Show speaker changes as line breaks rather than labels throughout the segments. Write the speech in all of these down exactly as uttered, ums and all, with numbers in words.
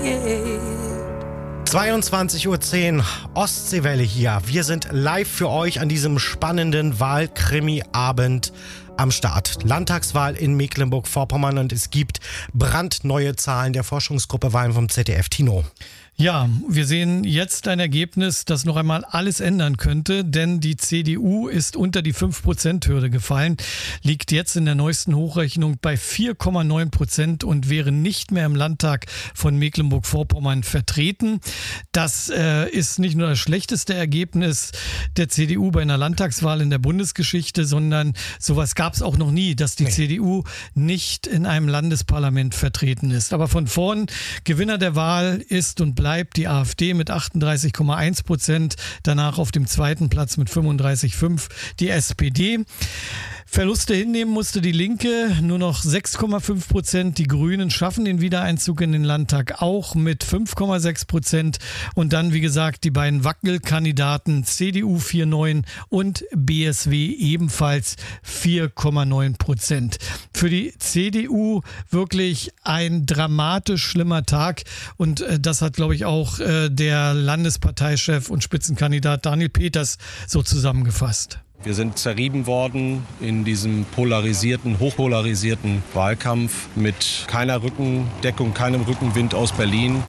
zweiundzwanzig Uhr zehn, Ostseewelle hier. Wir sind live für euch an diesem spannenden Wahlkrimi-Abend am Start. Landtagswahl in Mecklenburg-Vorpommern und es gibt brandneue Zahlen der Forschungsgruppe Wahlen vom Z D F. Tino.
Ja, wir sehen jetzt ein Ergebnis, das noch einmal alles ändern könnte, denn die C D U ist unter die fünf Prozent Hürde gefallen, liegt jetzt in der neuesten Hochrechnung bei vier Komma neun Prozent und wäre nicht mehr im Landtag von Mecklenburg-Vorpommern vertreten. Das äh, ist nicht nur das schlechteste Ergebnis der C D U bei einer Landtagswahl in der Bundesgeschichte, sondern sowas gab es auch noch nie, dass die nee. C D U nicht in einem Landesparlament vertreten ist. Aber von vorn, Gewinner der Wahl ist und bleibt bleibt die AfD mit achtunddreißig Komma eins Prozent, danach auf dem zweiten Platz mit fünfunddreißig Komma fünf die S P D. Verluste hinnehmen musste die Linke, nur noch sechs Komma fünf Prozent. Die Grünen schaffen den Wiedereinzug in den Landtag auch mit fünf Komma sechs Prozent. Und dann, wie gesagt, die beiden Wackelkandidaten C D U vier Komma neun und B S W ebenfalls vier Komma neun Prozent. Für die C D U wirklich ein dramatisch schlimmer Tag. Und äh, das hat, glaube ich, auch äh, der Landesparteichef und Spitzenkandidat Daniel Peters so zusammengefasst.
Wir sind zerrieben worden in diesem polarisierten, hochpolarisierten Wahlkampf mit keiner Rückendeckung, keinem Rückenwind aus Berlin.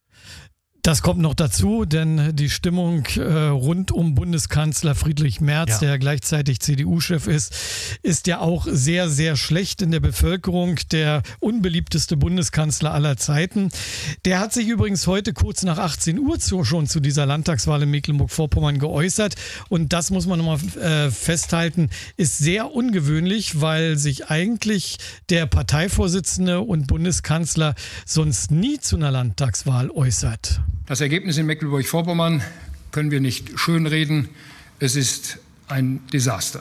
Das kommt noch dazu, denn die Stimmung äh, rund um Bundeskanzler Friedrich Merz, ja. der gleichzeitig C D U-Chef ist, ist ja auch sehr, sehr schlecht in der Bevölkerung. Der unbeliebteste Bundeskanzler aller Zeiten. Der hat sich übrigens heute kurz nach achtzehn Uhr zu, schon zu dieser Landtagswahl in Mecklenburg-Vorpommern geäußert. Und das muss man nochmal äh, festhalten, ist sehr ungewöhnlich, weil sich eigentlich der Parteivorsitzende und Bundeskanzler sonst nie zu einer Landtagswahl äußert.
Das Ergebnis in Mecklenburg-Vorpommern können wir nicht schönreden. Es ist ein Desaster.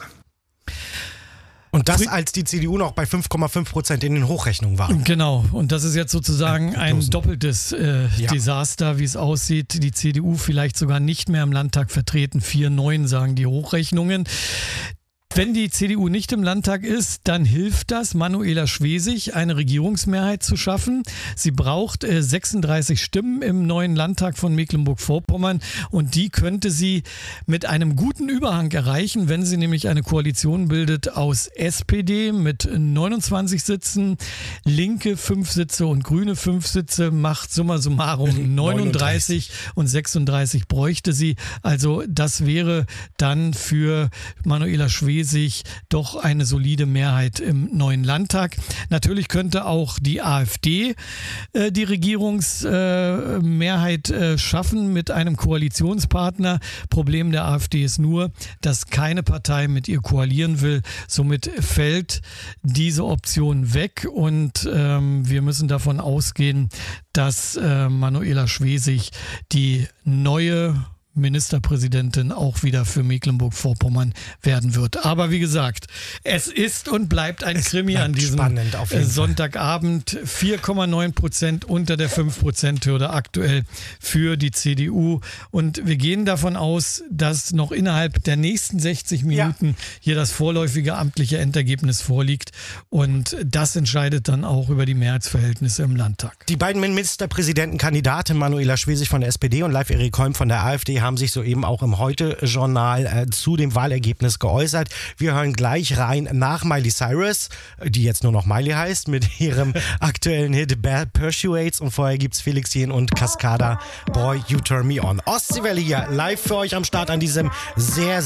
Und das, als die C D U noch bei fünf Komma fünf Prozent in den Hochrechnungen war.
Genau. Und das ist jetzt sozusagen ein doppeltes äh, ja. Desaster, wie es aussieht. Die C D U vielleicht sogar nicht mehr im Landtag vertreten. vier Komma neun sagen die Hochrechnungen. Wenn die C D U nicht im Landtag ist, dann hilft das Manuela Schwesig, eine Regierungsmehrheit zu schaffen. Sie braucht äh, sechsunddreißig Stimmen im neuen Landtag von Mecklenburg-Vorpommern und die könnte sie mit einem guten Überhang erreichen, wenn sie nämlich eine Koalition bildet aus S P D mit neunundzwanzig Sitzen, Linke fünf Sitze und Grüne fünf Sitze, macht summa summarum neununddreißig und sechsunddreißig bräuchte sie. Also das wäre dann für Manuela Schwesig sich doch eine solide Mehrheit im neuen Landtag. Natürlich könnte auch die AfD äh, die Regierungsmehrheit äh, äh, schaffen mit einem Koalitionspartner. Problem der AfD ist nur, dass keine Partei mit ihr koalieren will. Somit fällt diese Option weg und ähm, wir müssen davon ausgehen, dass äh, Manuela Schwesig die neue Ministerpräsidentin auch wieder für Mecklenburg-Vorpommern werden wird. Aber wie gesagt, es ist und bleibt ein es Krimi an diesem Sonntagabend. vier Komma neun Prozent unter der fünf Prozent Hürde aktuell für die C D U. Und wir gehen davon aus, dass noch innerhalb der nächsten sechzig Minuten ja. hier das vorläufige amtliche Endergebnis vorliegt. Und das entscheidet dann auch über die Mehrheitsverhältnisse im Landtag.
Die beiden Ministerpräsidentenkandidaten Manuela Schwesig von der S P D und Live Erik Holm von der AfD haben haben sich soeben auch im Heute-Journal äh, zu dem Wahlergebnis geäußert. Wir hören gleich rein nach Miley Cyrus, die jetzt nur noch Miley heißt, mit ihrem aktuellen Hit Bad Persuades und vorher gibt's Felix Jähn und Cascada Boy You Turn Me On. Ostseewelle hier live für euch am Start an diesem sehr,